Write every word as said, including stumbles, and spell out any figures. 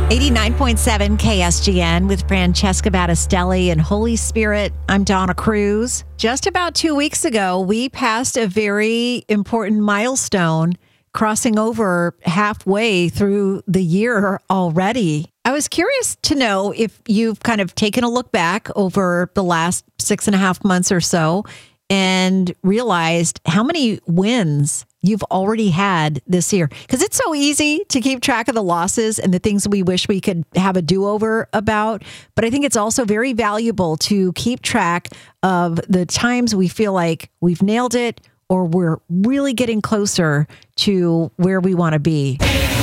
eighty-nine point seven K S G N with Francesca Battistelli and Holy Spirit. I'm Donna Cruz. Just about two weeks ago, we passed a very important milestone, crossing over halfway through the year already. I was curious to know if you've kind of taken a look back over the last six and a half months or so and realized how many wins you've already had this year. Because it's so easy to keep track of the losses and the things we wish we could have a do-over about. But I think it's also very valuable to keep track of the times we feel like we've nailed it or we're really getting closer to where we want to be.